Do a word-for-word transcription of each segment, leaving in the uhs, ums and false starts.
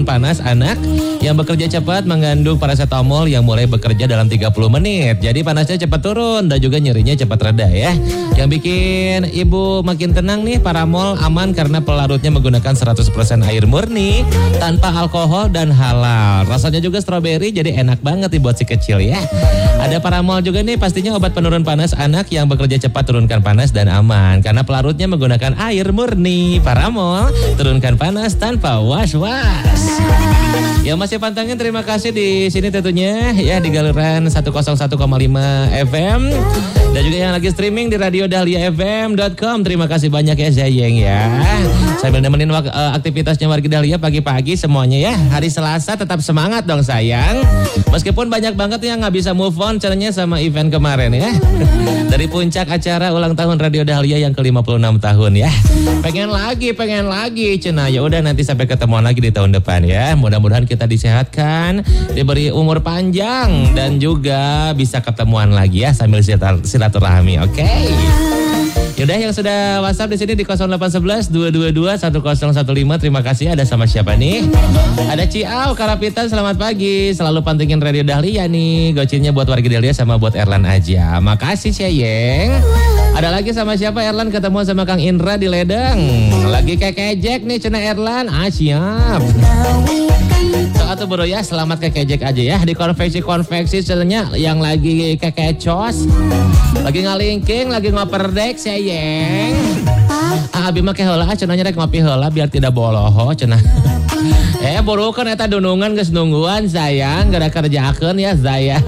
panas anak yang bekerja cepat mengandung paracetamol yang mulai bekerja dalam tiga puluh menit. Jadi panasnya cepat turun dan juga nyerinya cepat reda ya. Yang bikin ibu makin tenang nih, Paramol aman karena pelarutnya menggunakan seratus persen air murni tanpa alkohol dan halal. Rasanya juga stroberi jadi enak banget nih buat si kecil ya. Ada Paramol juga nih, pastinya obat penurun panas anak yang bekerja cepat turunkan panas dan aman karena pelarutnya menggunakan air murni. Paramol turunkan panas tanpa was-was. Yang masih pantangin terima kasih di sini tentunya ya di Galuran seratus satu koma lima F M dan juga yang lagi streaming di radio dahlia f m dot com. Terima kasih banyak ya sayang ya. Sambil nemenin wak- uh, aktivitasnya warga Dahlia pagi-pagi semuanya ya. Hari Selasa tetap semangat dong sayang. Meskipun banyak banget yang nggak bisa move on caranya sama event kemarin ya. Dari puncak acara ulang tahun Radio Dahlia yang ke lima puluh enam tahun ya. Pengen lagi, pengen lagi cenah. Ya udah nanti sampai ketemuan lagi di tahun depan ya. Mudah-mudahan kita disehatkan, diberi umur panjang dan juga bisa ketemuan lagi ya sambil silaturahmi. Oke. Okay? Yaudah yang sudah WhatsApp di sini di nol delapan satu satu dua dua dua satu nol satu lima. Terima kasih. Ada sama siapa nih? Ada Ciao Karapitan, selamat pagi. Selalu pantengin Radio Dahlia nih. Gocinnya buat warga Dahlia sama buat Erlan aja. Makasih Ceyeng. Ada lagi sama siapa Erlan? Ketemu sama Kang Indra di Ledeng. Lagi kekejek nih cina Erlan. Ah siap. Atau bro ya, selamat kekejek aja ya. Di konveksi-konveksi sebenarnya yang lagi kekecos, lagi ngalingking, lagi ngoperdek sayang. Ah abi mah keheula cenanya rek ngopi heula biar tidak boloho cenah. Eh burukan eta dunungan geus nungguan sayang, gara kerjakeun ya sayang.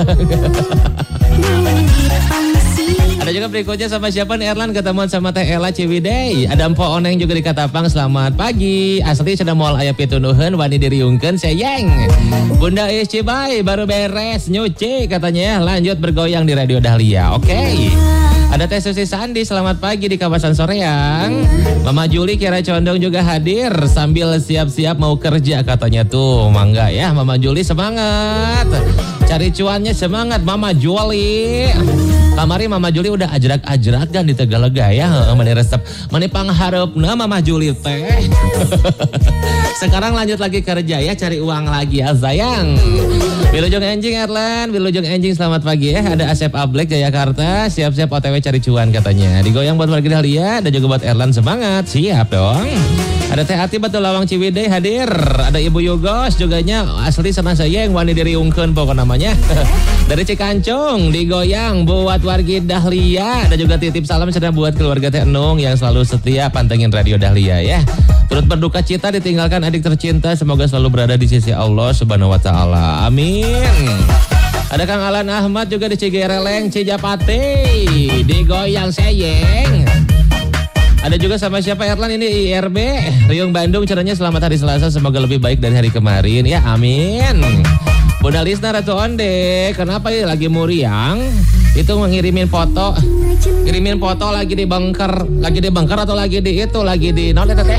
Ada juga berikutnya sama siapa nih Erlan, ketemuan sama Teh Ella Ciwidey. Ada Empo Oneng juga di Katapang, selamat pagi. Asli sudah moal aya pitunuheun wani diriungkeun sayang. Bunda Is Cibai baru beres nyuci katanya ya. Lanjut bergoyang di Radio Dahlia. Oke. Okay. Ada Teh Susi Sandi, selamat pagi di kawasan Soreang. Mama Juli Kira Condong juga hadir sambil siap-siap mau kerja katanya tuh. Mangga ya Mama Juli, semangat. Cari cuannya semangat Mama Juli. Kamari Mama Juli udah ajrak-ajrak kan di Tegalega ya. Mani resep, mani pangharepna Mama Juli teh. Sekarang lanjut lagi kerja ya, cari uang lagi ya sayang. Wilujeng Enjing Erlan, Wilujeng Enjing selamat pagi ya. Ada Asep Ablek Jayakarta, siap-siap O T W cari cuan katanya. Digoyang buat warga Dahlia dan juga buat Erlan, semangat, siap dong. Ada Teh Ati Batu Lawang Ciwidey hadir. Ada Ibu Yugos juganya asli sama saya yang wani diriungkeun pokok namanya. Dari Cikancung digoyang buat warga Dahlia dan juga titip salam sedang buat keluarga Teh Enung yang selalu setia pantengin Radio Dahlia ya. Turut berduka cita ditinggalkan adik tercinta, semoga selalu berada di sisi Allah Subhanahu wa taala. Amin. Ada Kang Alan Ahmad juga di Cigereleng Cijapati digoyang sayeng. Ada juga sama siapa Erlan ini I R B Riung Bandung, caranya selamat hari Selasa, semoga lebih baik dari hari kemarin ya, amin. Bunda Lisna Ratu Onde, kenapa ya lagi muriang? Itu ngirimin foto, ngirimin foto lagi di bunker, lagi di bunker atau lagi di itu, lagi di non teh,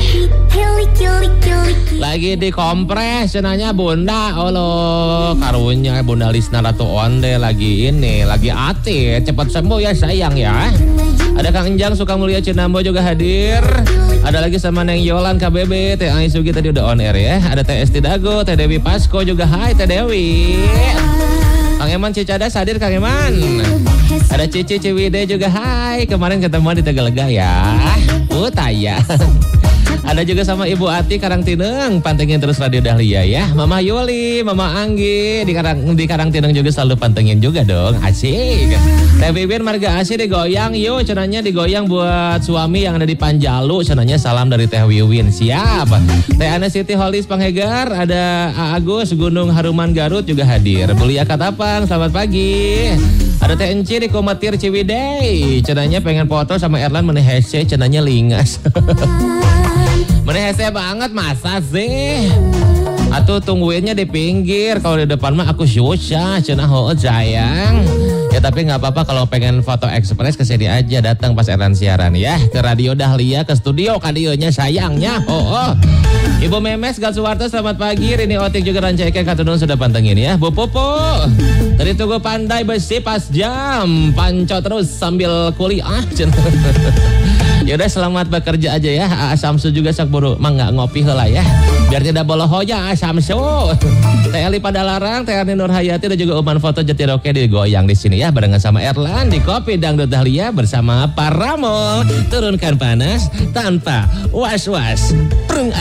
lagi di kompres, cenanya Bunda, Allah karunya Bunda Lisna Ratu Onde lagi ini, lagi ati, cepat sembuh ya sayang ya. Ada Kang Enjang Sukamulya Cinambo juga hadir. Ada lagi sama Neng Yolan K B B, Teh Aisugi tadi udah on air ya. Ada Teh Esti Dago, Teh Dewi Pasko juga, hai Teh Dewi. Kang Eman Cicadas hadir Kang Eman. Ada Cici Ciwidey juga, hai. Kemarin ketemuan di Tegalega ya. Utaya. Ada juga sama Ibu Ati Karangtineng, pantengin terus Radio Dahlia ya. Mama Yuli, Mama Anggi di Karang di Karangtineng juga selalu pantengin juga dong. Asik. Teh Bibin Marga Asih digoyang yuk, cenanya digoyang buat suami yang ada di Panjalu, cenanya salam dari Teh Wiwin. Siap. Teh Ana Siti Holis Panghegar, ada A Agus Gunung Haruman Garut juga hadir. Bulia Katapang, selamat pagi. Ada Teh Enci di Komatir Ciwidey, cenanya pengen foto sama Erlan menehese, cenanya lingas. Menehese banget masa sih? Atuh tungguinnya di pinggir, kalau di depan mah aku susah, cenah ho sayang. Ya tapi nggak apa-apa kalau pengen foto ekspres kesini aja, datang pas Erlan siaran ya ke Radio Dahlia, ke studio kadionya sayangnya. Oh, oh. Ibu Memes Galsuwarto selamat pagi. Rini Otik juga Rancaikan Katunun sudah pantengin ya. Bu Pupu tadi tunggu pandai besi pas jam panco terus sambil kuliah. Yaudah selamat bekerja aja ya. Aa Samsu juga sak buru mah nggak ngopi heula ya. Biar tidak boloh hoja Aa Samsu. Teh Ali Padalarang, Teh Erni Nurhayati dan juga Uman Foto Jatiroke digoyang di sini ya barengan sama Erlan di Kopi Dangdut Dahlia bersama Paramol. Turunkan panas tanpa was-was. Prung